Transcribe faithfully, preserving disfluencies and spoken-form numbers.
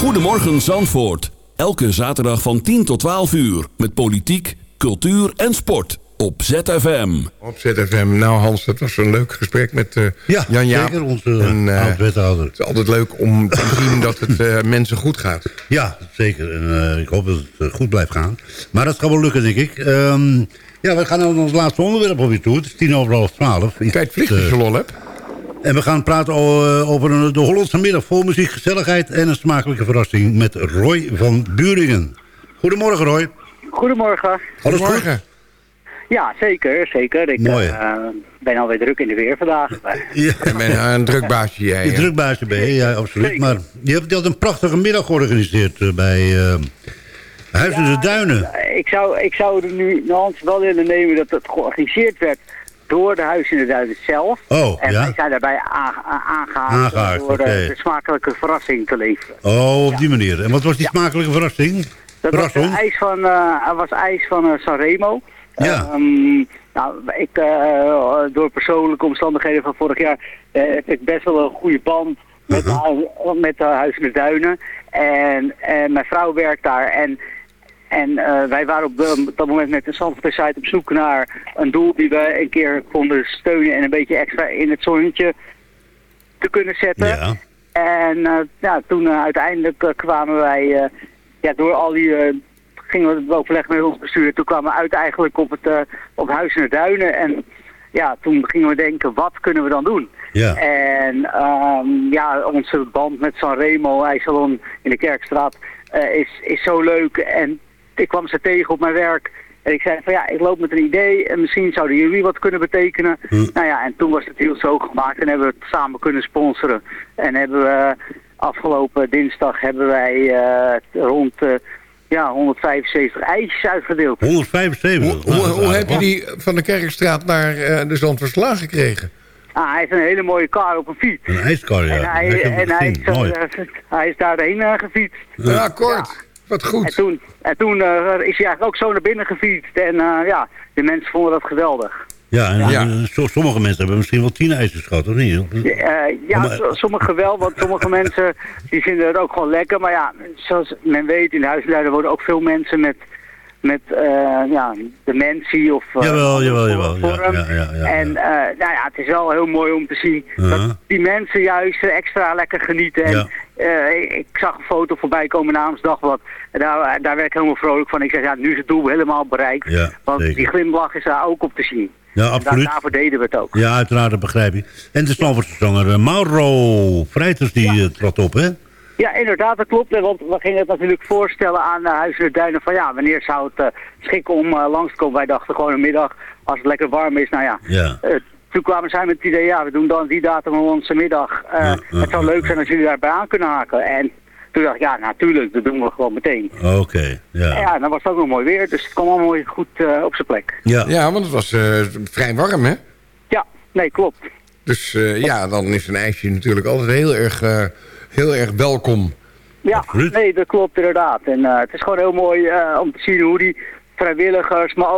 Goedemorgen Zandvoort. Elke zaterdag van tien tot twaalf uur. Met politiek, cultuur en sport. Op Z F M. Op Z F M. Nou Hans, dat was een leuk gesprek met uh, ja, Jan Jaap. Zeker, onze uh, oud-wethouder. Het is altijd leuk om te zien dat het uh, mensen goed gaat. Ja, zeker. En uh, ik hoop dat het uh, goed blijft gaan. Maar dat gaat wel lukken, denk ik. Um, ja, we gaan naar ons laatste onderwerp op je toe. Het is tien over half twaalf. Kijk, vliegtuig lol heb. En we gaan praten over de Hollandse middag vol muziek, gezelligheid en een smakelijke verrassing met Roy van Buringen. Goedemorgen, Roy. Goedemorgen. Alles goed? Ja, zeker, zeker. Ik Mooi, uh, ben alweer druk in de weer vandaag. Ja, je bent een drukbaasje, jij. Een drukbaasje ben je, ja, absoluut. Zeker. Maar je hebt, je had een prachtige middag georganiseerd uh, bij uh, Huis in ja, de Duinen. Ik zou, ik zou er nu Hans wel willen nemen dat het georganiseerd werd door de Huis in de Duinen zelf. Oh, en ja? wij zijn daarbij aangehaald door okay. de smakelijke verrassing te leveren. Oh, op ja. die manier. En wat was die ja. smakelijke verrassing? Dat was, ijs van, uh, was ijs van uh, Sanremo. Ja. Um, nou, ik, uh, door persoonlijke omstandigheden van vorig jaar uh, heb ik best wel een goede band met, uh-huh. met uh, Huis in de Duinen. En, en mijn vrouw werkt daar. En, en uh, wij waren op, de, op dat moment met de Zandvoort site op zoek naar een doel die we een keer konden steunen en een beetje extra in het zonnetje te kunnen zetten. Ja. En uh, ja, toen uh, uiteindelijk uh, kwamen wij uh, ja, door al die... Uh, gingen we het overleggen met ons bestuur. Toen kwamen we uit eigenlijk op het uh, op Huis in de Duinen. En ja, toen gingen we denken, wat kunnen we dan doen? Ja. En um, ja, onze band met Sanremo, IJssalon in de Kerkstraat, uh, is, is zo leuk. En ik kwam ze tegen op mijn werk. En ik zei van ja, ik loop met een idee en misschien zouden jullie wat kunnen betekenen. Hm. Nou ja, en toen was het heel zo gemaakt en hebben we het samen kunnen sponsoren. En hebben we afgelopen dinsdag hebben wij uh, rond... Uh, Ja, honderdvijfenzeventig ijsjes uitgedeeld. honderdvijfenzeventig? Hoe, hoe, hoe heb je die van de Kerkstraat naar uh, de Zandvoortslaan gekregen? Ah, hij heeft een hele mooie kar op een fiets. Een ijskar, ja. En hij, hij, en hij, is, uh, hij is daarheen uh, gefietst. Ja, kort. Ja. Wat goed. En toen, en toen uh, is hij eigenlijk ook zo naar binnen gefietst. En uh, ja, de mensen vonden dat geweldig. Ja, en ja. Uh, sommige mensen hebben misschien wel tien ijsjes gehad, of niet? Uh, ja, maar... sommige wel, want sommige mensen die vinden het ook gewoon lekker. Maar ja, zoals men weet, in de Huisduinen wonen ook veel mensen met, met uh, ja, dementie of... Uh, jawel, jawel, jawel. Ja, ja, ja, ja, ja. En uh, nou ja, het is wel heel mooi om te zien uh-huh. dat die mensen juist extra lekker genieten. En, ja. Uh, ik, ik zag een foto voorbij komen namens Dagblad. En daar, daar werd ik helemaal vrolijk van. Ik zei, ja, nu is het doel helemaal bereikt. Ja, want zeker. die glimlach is daar ook op te zien. Ja, absoluut. Daar, daarvoor deden we het ook. Ja, uiteraard, dat begrijp ik. En de Zandvoortse zanger uh, Mauro Vrijters, die ja. uh, trad op, hè? Ja, inderdaad, dat klopt. Want we gingen het natuurlijk voorstellen aan uh, Huis in de Duinen van ja, wanneer zou het uh, schikken om uh, langs te komen. Wij dachten gewoon een middag, als het lekker warm is, nou ja. ja. Uh, toen kwamen zij met het idee, ja, we doen dan die datum op onze middag. Uh, ja, uh, het zou leuk uh, zijn als jullie daarbij aan kunnen haken. En toen dacht ik, ja, natuurlijk, dat doen we gewoon meteen. Oké, okay, ja. En ja, dan was het ook nog mooi weer, dus het kwam allemaal mooi goed uh, op zijn plek. Ja. ja, want het was uh, vrij warm, hè? Ja, nee, klopt. Dus uh, ja, dan is een ijsje natuurlijk altijd heel erg, uh, heel erg welkom. Ja, nee, dat klopt inderdaad. En uh, het is gewoon heel mooi uh, om te zien hoe die vrijwilligers, maar